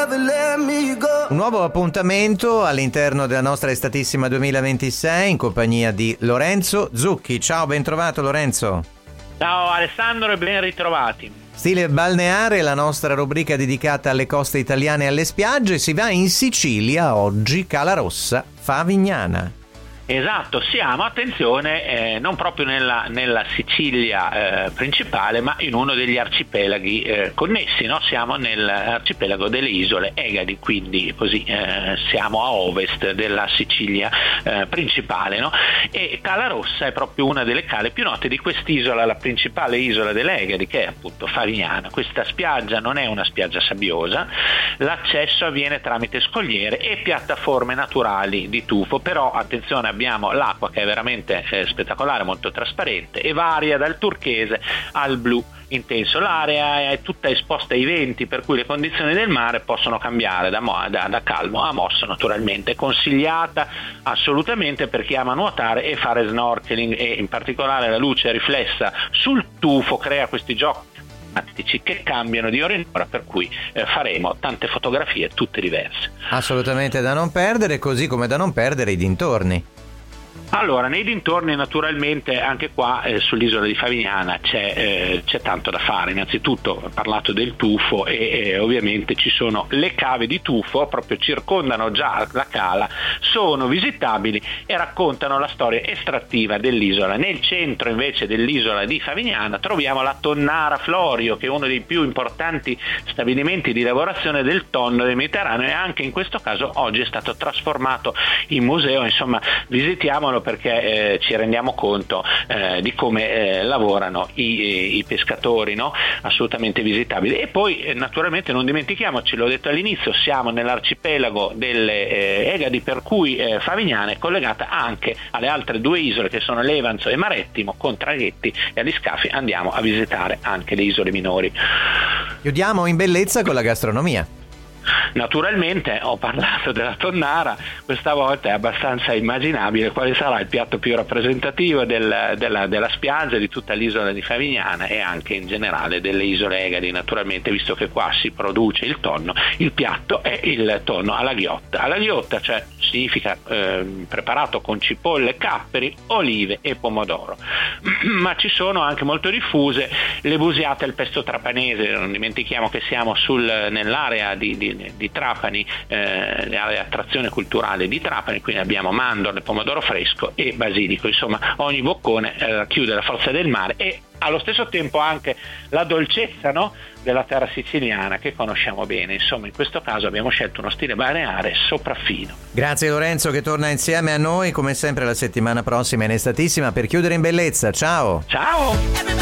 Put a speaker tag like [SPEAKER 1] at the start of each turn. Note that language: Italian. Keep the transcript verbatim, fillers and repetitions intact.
[SPEAKER 1] Un nuovo appuntamento all'interno della nostra estatissima duemilaventisei in compagnia di Lorenzo Zucchi. Ciao, ben trovato Lorenzo.
[SPEAKER 2] Ciao Alessandro e ben ritrovati.
[SPEAKER 1] Stile balneare, la nostra rubrica dedicata alle coste italiane e alle spiagge. Si va in Sicilia oggi, Cala Rossa, Favignana.
[SPEAKER 2] Esatto, siamo, attenzione, eh, non proprio nella, nella Sicilia eh, principale, ma in uno degli arcipelaghi eh, connessi, no? Siamo nell'arcipelago delle isole Egadi, quindi così eh, siamo a ovest della Sicilia eh, principale, no? E Cala Rossa è proprio una delle cale più note di quest'isola, la principale isola delle Egadi, che è appunto Favignana. Questa spiaggia non è una spiaggia sabbiosa, l'accesso avviene tramite scogliere e piattaforme naturali di tufo, però attenzione, abbiamo l'acqua che è veramente eh, spettacolare, molto trasparente e varia dal turchese al blu intenso. L'area è tutta esposta ai venti, per cui le condizioni del mare possono cambiare da, mo- da, da calmo a mosso naturalmente. È consigliata assolutamente per chi ama nuotare e fare snorkeling, e in particolare la luce riflessa sul tufo crea questi giochi che cambiano di ora in ora, per cui eh, faremo tante fotografie tutte diverse.
[SPEAKER 1] Assolutamente da non perdere, così come da non perdere i dintorni.
[SPEAKER 2] Allora, nei dintorni naturalmente anche qua eh, sull'isola di Favignana c'è, eh, c'è tanto da fare. Innanzitutto ho parlato del tufo e, e ovviamente ci sono le cave di tufo, proprio circondano già la cala, sono visitabili e raccontano la storia estrattiva dell'isola. Nel centro invece dell'isola di Favignana troviamo la Tonnara Florio, che è uno dei più importanti stabilimenti di lavorazione del tonno del Mediterraneo, e anche in questo caso oggi è stato trasformato in museo. Insomma, visitiamolo perché eh, ci rendiamo conto eh, di come eh, lavorano i, i pescatori, no? Assolutamente visitabili. E poi eh, naturalmente non dimentichiamoci, l'ho detto all'inizio, siamo nell'arcipelago delle eh, Egadi, per cui eh, Favignana è collegata anche alle altre due isole che sono Levanzo e Marettimo. Con traghetti e agli scafi andiamo a visitare anche le isole minori.
[SPEAKER 1] Chiudiamo in bellezza con la gastronomia.
[SPEAKER 2] Naturalmente ho parlato della tonnara, questa volta è abbastanza immaginabile quale sarà il piatto più rappresentativo del, della, della spiaggia, di tutta l'isola di Favignana e anche in generale delle isole Egadi. Naturalmente, visto che qua si produce il tonno, il piatto è il tonno alla ghiotta. Alla ghiotta, cioè, significa eh, preparato con cipolle, capperi, olive e pomodoro. Ma ci sono anche molto diffuse le busiate al pesto trapanese. Non dimentichiamo che siamo sul, nell'area di, di di Trapani, eh, l'area attrazione culturale di Trapani, quindi abbiamo mandorle, pomodoro fresco e basilico. Insomma, ogni boccone eh, chiude la forza del mare e allo stesso tempo anche la dolcezza, no? della terra siciliana che conosciamo bene. Insomma, in questo caso abbiamo scelto uno stile balneare sopraffino.
[SPEAKER 1] Grazie Lorenzo, che torna insieme a noi come sempre la settimana prossima in Estatissima per chiudere in bellezza. Ciao!
[SPEAKER 2] Ciao!